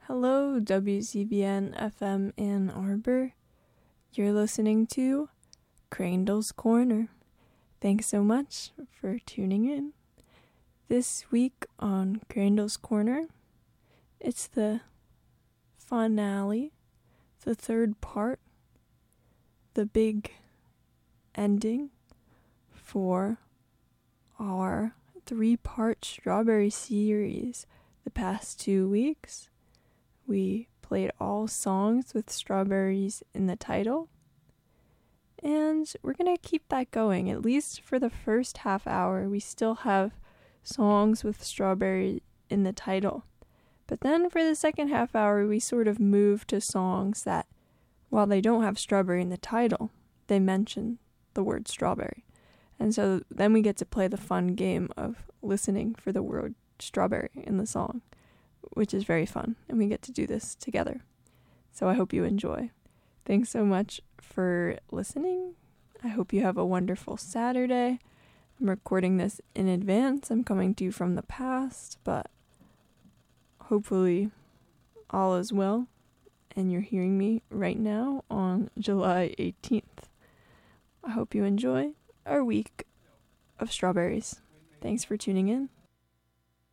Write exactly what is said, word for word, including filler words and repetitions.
Hello, W C B N F M Ann Arbor. You're listening to Crandall's Corner. Thanks so much for tuning in. This week on Crandall's Corner, it's the finale, the third part, the big ending for our three-part Strawberry series. The past two weeks, we played all songs with strawberries in the title, and we're going to keep that going. At least for the first half hour, we still have songs with strawberry in the title. But then for the second half hour, we sort of move to songs that, while they don't have strawberry in the title, they mention the word strawberry. And so then we get to play the fun game of listening for the word strawberry in the song, which is very fun, and we get to do this together. So I hope you enjoy. Thanks so much for listening. I hope you have a wonderful Saturday. I'm recording this in advance. I'm coming to you from the past, but hopefully all is well, and you're hearing me right now on July eighteenth. I hope you enjoy our week of strawberries. Thanks for tuning in.